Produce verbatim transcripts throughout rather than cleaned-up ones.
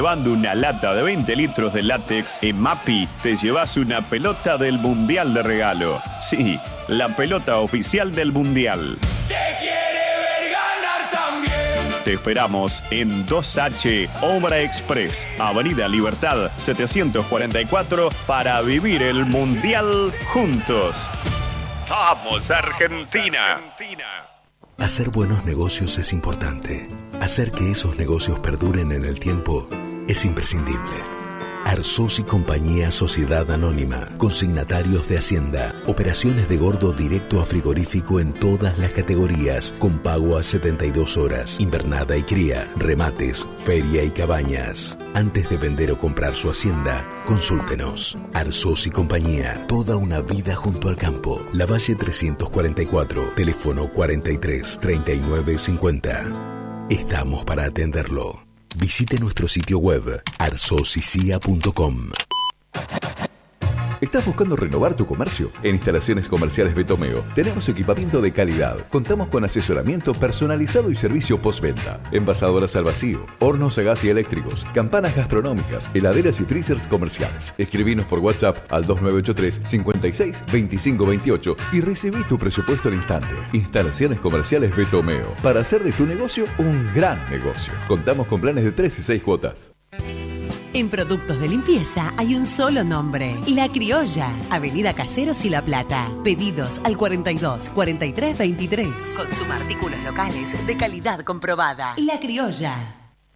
Llevando una lata de veinte litros de látex en Mapi, te llevas una pelota del Mundial de regalo. Sí, la pelota oficial del Mundial. ¿Te quiere ver ganar también? Te esperamos en dos H Obra Express, Avenida Libertad setecientos cuarenta y cuatro, para vivir el Mundial juntos. ¡Vamos, Argentina! Hacer buenos negocios es importante. Hacer que esos negocios perduren en el tiempo es imprescindible. Arsos y Compañía Sociedad Anónima, consignatarios de Hacienda, operaciones de gordo directo a frigorífico en todas las categorías, con pago a setenta y dos horas, invernada y cría, remates, feria y cabañas. Antes de vender o comprar su hacienda, consúltenos. Arsos y Compañía, toda una vida junto al campo. Lavalle trescientos cuarenta y cuatro, teléfono cuarenta y tres, treinta y nueve, cincuenta. Estamos para atenderlo. Visite nuestro sitio web arsosicia punto com. ¿Estás buscando renovar tu comercio? En Instalaciones Comerciales Betomeo tenemos equipamiento de calidad. Contamos con asesoramiento personalizado y servicio postventa. Envasadoras al vacío, hornos a gas y eléctricos, campanas gastronómicas, heladeras y freezers comerciales. Escribinos por WhatsApp al dos nueve ocho tres, cinco seis, dos cinco dos ocho y recibí tu presupuesto al instante. Instalaciones Comerciales Betomeo, para hacer de tu negocio un gran negocio. Contamos con planes de tres y seis cuotas. En productos de limpieza hay un solo nombre: La Criolla, Avenida Caseros y La Plata. Pedidos al cuarenta y dos, cuarenta y tres, veintitrés. Consuma artículos locales de calidad comprobada. La Criolla.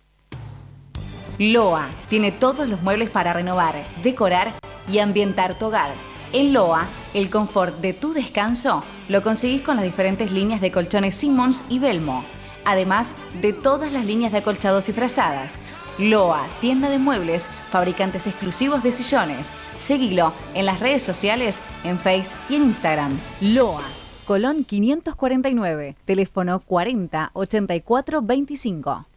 Loa tiene todos los muebles para renovar, decorar y ambientar tu hogar. En Loa, el confort de tu descanso lo conseguís con las diferentes líneas de colchones Simmons y Belmo, además de todas las líneas de acolchados y frazadas. Loa, tienda de muebles, fabricantes exclusivos de sillones. Seguilo en las redes sociales, en Face y en Instagram. Loa, Colón quinientos cuarenta y nueve, teléfono cuarenta, ochenta y cuatro, veinticinco.